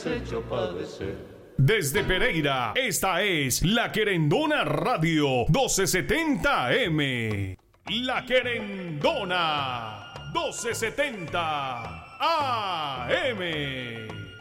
has hecho padecer. Desde Pereira, esta es La Querendona Radio 1270M. La Querendona 1270 AM.